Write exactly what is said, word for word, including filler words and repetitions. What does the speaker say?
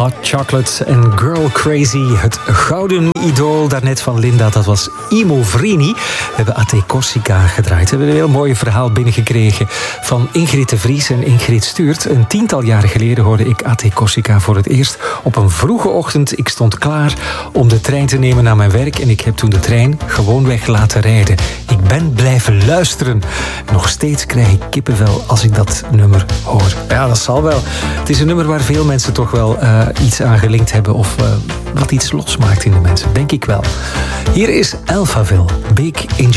Hot Chocolate en Girl Crazy. Het gouden idool daarnet van Linda, dat was Imo Vrini. We hebben A T Corsica gedraaid. We hebben een heel mooi verhaal binnengekregen van Ingrid de Vries en Ingrid stuurt. Een tiental jaren geleden hoorde ik A T Corsica voor het eerst. Op een vroege ochtend, ik stond klaar om de trein te nemen naar mijn werk en ik heb toen de trein gewoonweg laten rijden. Ik ben blijven luisteren. Nog steeds krijg ik kippenvel als ik dat nummer hoor. Ja, dat zal wel. Het is een nummer waar veel mensen toch wel uh, iets aan gelinkt hebben of uh, wat iets losmaakt in de mensen, denk ik wel. Hier is Alphaville, Big in